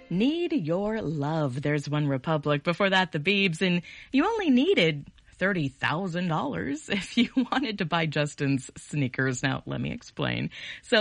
Need Your Love. There's One Republic. Before that, the Biebs. And you only needed $30,000 if you wanted to buy Justin's sneakers. Now, let me explain. So